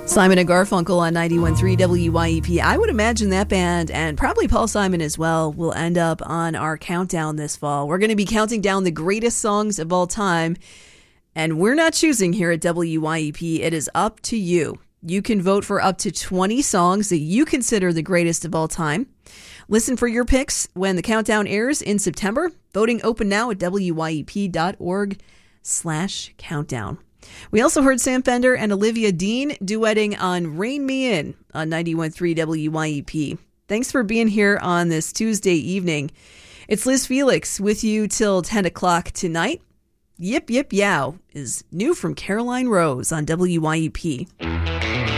Simon and Garfunkel on 91.3 WYEP. I would imagine that band, and probably Paul Simon as well, will end up on our countdown this fall. We're going to be counting down the greatest songs of all time, and we're not choosing here at WYEP. It is up to you. You can vote for up to 20 songs that you consider the greatest of all time. Listen for your picks when the countdown airs in September. Voting open now at wyep.org/countdown. We also heard Sam Fender and Olivia Dean duetting on Rain Me In on 91.3 WYEP. Thanks for being here on this Tuesday evening. It's Liz Felix with you till 10 o'clock tonight. Yip Yip Yow is new from Caroline Rose on WYEP.